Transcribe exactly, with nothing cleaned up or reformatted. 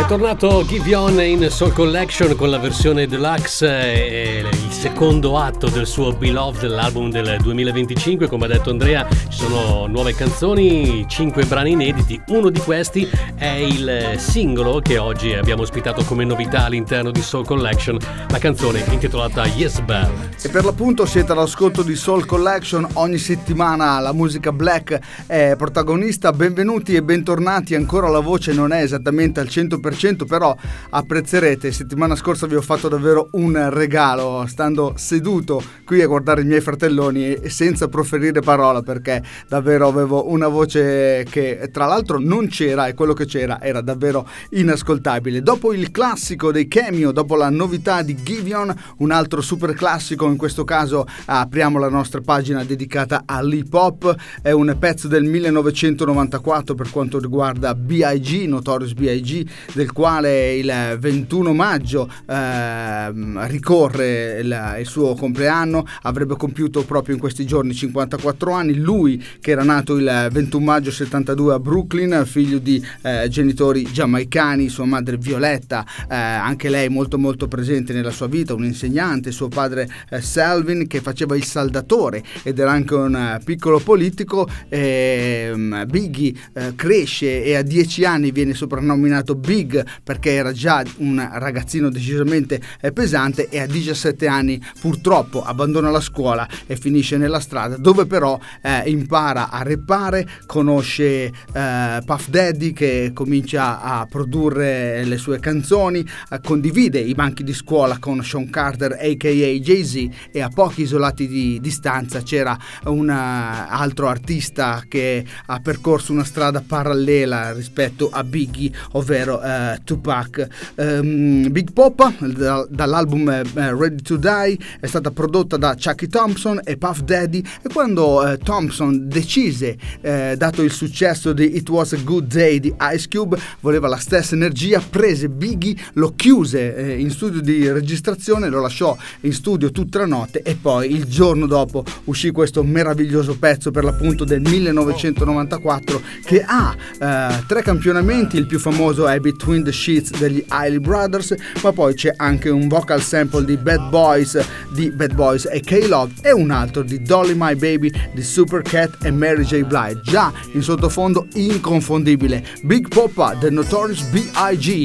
È tornato Giveon in Soul Collection con la versione deluxe, e il secondo atto del suo Beloved, l'album del duemilaventicinque. Come ha detto Andrea, ci sono nuove canzoni, cinque brani inediti. Uno di questi è il singolo che oggi abbiamo ospitato come novità all'interno di Soul Collection, la canzone intitolata Yes Bell. E per l'appunto siete all'ascolto di Soul Collection, ogni settimana la musica black è protagonista. Benvenuti e bentornati. Ancora la voce non è esattamente al cento per cento, però apprezzerete. Settimana scorsa vi ho fatto davvero un regalo, stando seduto qui a guardare i miei fratelloni e senza proferire parola, perché davvero avevo una voce che tra l'altro non c'era, e quello che c'era era davvero inascoltabile. Dopo il classico dei Cameo, dopo la novità di Giveon, un altro super classico, in questo caso apriamo la nostra pagina dedicata all'hip hop. È un pezzo del millenovecentonovantaquattro per quanto riguarda B I G, Notorious B I G, del quale il ventuno maggio eh, ricorre il, il suo compleanno. Avrebbe compiuto proprio in questi giorni cinquantaquattro anni. Lui, che era nato il ventuno maggio settantadue a Brooklyn, figlio di eh, genitori giamaicani, sua madre Violetta, eh, anche lei molto molto presente nella sua vita, un insegnante, suo padre eh, Selvin, che faceva il saldatore ed era anche un uh, piccolo politico. eh, Biggie eh, cresce e a dieci anni viene soprannominato Big perché era già un ragazzino decisamente eh, pesante, e a diciassette anni purtroppo abbandona la scuola e finisce nella strada, dove però eh, impara a rappare, conosce eh, Puff Daddy, che comincia a produrre le sue canzoni, eh, condivide i banchi di scuola con Sean Carter aka Jay-Z, e a pochi isolati di distanza c'era un uh, altro artista che ha percorso una strada parallela rispetto a Biggie, ovvero uh, Tupac. Um, Big Poppa, da, dall'album uh, Ready to Die, è stata prodotta da Chucky Thompson e Puff Daddy, e quando uh, Thompson decise, uh, dato il successo di It Was a Good Day di Ice Cube, voleva la stessa energia, prese Biggie, lo chiuse uh, in studio di registrazione, lo lasciò in studio tutta la notte, e poi il giorno dopo uscì questo meraviglioso pezzo, per l'appunto del millenovecentonovantaquattro, che ha uh, tre campionamenti. Il più famoso è Between the Sheets degli Isley Brothers, ma poi c'è anche un vocal sample di Bad Boys di Bad Boys e K-Love, e un altro di Dolly My Baby di Supercat e Mary J. Blige, già in sottofondo inconfondibile. Big Poppa, The Notorious B I G